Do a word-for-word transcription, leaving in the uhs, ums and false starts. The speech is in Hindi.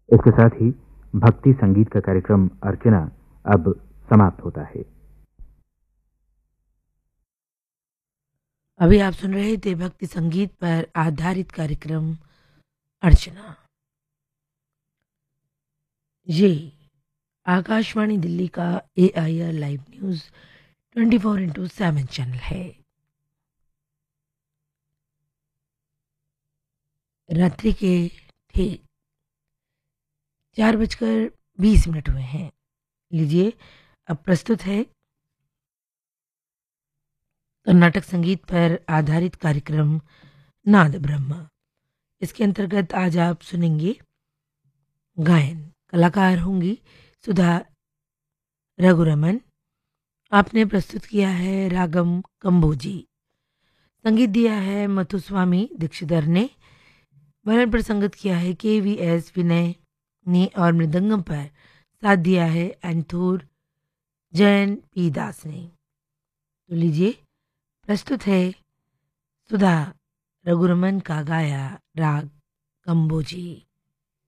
इसके साथ ही भक्ति संगीत का कार्यक्रम अर्चना अब समाप्त होता है। अभी आप सुन रहे थे भक्ति संगीत पर आधारित कार्यक्रम अर्चना। ये आकाशवाणी दिल्ली का ए I R live news twenty four into seven channel है। रात्रि के ठीक चार बजकर बीस मिनट हुए हैं। लीजिए अब प्रस्तुत है कर्नाटक संगीत पर आधारित कार्यक्रम नाद ब्रह्म। इसके अंतर्गत आज आप सुनेंगे गायन। कलाकार होंगी सुधा रघुरमन। आपने प्रस्तुत किया है रागम कंबोजी। संगीत दिया है मथुस्वामी दीक्षितर ने। वर्णन पर संगत किया है के वी एस विनय ने और मृदंगम पर साथ दिया है एंथूर जैन पी दास ने। तो लीजिए प्रस्तुत है सुधा रघुरमन का गाया राग कंबोजी।